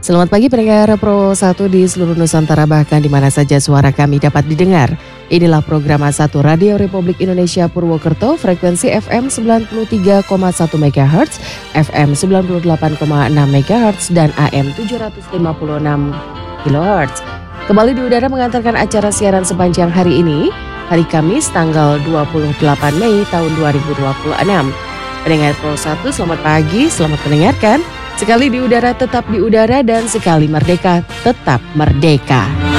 Selamat pagi pendengar Pro 1 di seluruh Nusantara bahkan di mana saja suara kami dapat didengar. Inilah program A1 Radio Republik Indonesia Purwokerto, frekuensi FM 93,1 MHz, FM 98,6 MHz, dan AM 756 kHz. Kembali di udara mengantarkan acara siaran sepanjang hari ini, hari Kamis tanggal 28 Mei tahun 2026. Pendengar Pro 1, selamat pagi, selamat mendengarkan. Sekali di udara tetap di udara dan sekali merdeka tetap merdeka.